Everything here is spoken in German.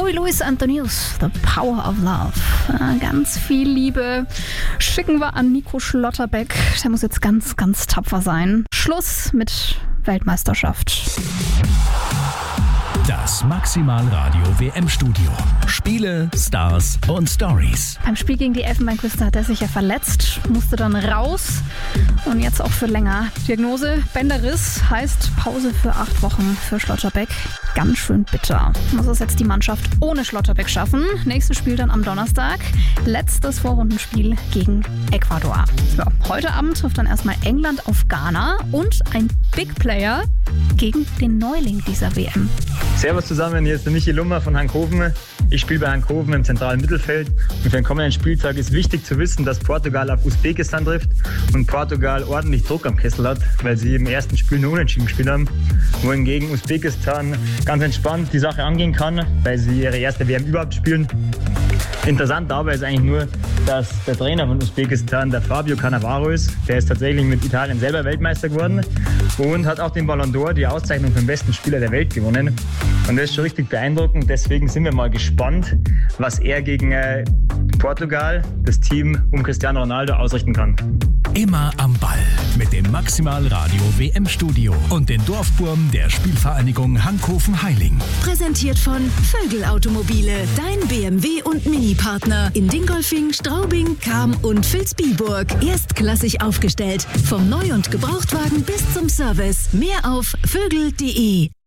Joey Luis and the News, The Power of Love. Ganz viel Liebe schicken wir an Nico Schlotterbeck. Der muss jetzt ganz, ganz tapfer sein. Schluss mit Weltmeisterschaft. Das Maximalradio WM-Studio. Spiele, Stars und Stories. Beim Spiel gegen die Elfenbeinküste hat er sich ja verletzt, musste dann raus und jetzt auch für länger. Diagnose Bänderriss heißt Pause für 8 Wochen für Schlotterbeck. Ganz schön bitter. Muss es jetzt die Mannschaft ohne Schlotterbeck schaffen. Nächstes Spiel dann am Donnerstag. Letztes Vorrundenspiel gegen Ecuador. Ja, heute Abend trifft dann erstmal England auf Ghana und ein Big Player gegen den Neuling dieser WM. Servus zusammen, hier ist der Michi Lummer von Hankhofen. Ich spiele bei Hankhofen im zentralen Mittelfeld. Und für den kommenden Spieltag ist wichtig zu wissen, dass Portugal auf Usbekistan trifft und Portugal ordentlich Druck am Kessel hat, weil sie im ersten Spiel nur unentschieden gespielt haben. Wohingegen Usbekistan ganz entspannt die Sache angehen kann, weil sie ihre erste WM überhaupt spielen. Interessant dabei ist eigentlich nur, dass der Trainer von Usbekistan, der Fabio Cannavaro ist. Der ist tatsächlich mit Italien selber Weltmeister geworden und hat auch den Ballon d'Or, die Auszeichnung für den besten Spieler der Welt, gewonnen. Und das ist schon richtig beeindruckend. Deswegen sind wir mal gespannt, was er gegen Portugal, das Team um Cristiano Ronaldo, ausrichten kann. Immer am Ball mit dem Maximalradio WM-Studio und den Dorfburm der Spielvereinigung Hankhofen-Heiling. Präsentiert von Vögel Automobile, dein BMW und Mini-Partner in Dingolfing, Straubing, Cham und Vilsbiburg. Erstklassig aufgestellt, vom Neu- und Gebrauchtwagen bis zum Service. Mehr auf vögel.de.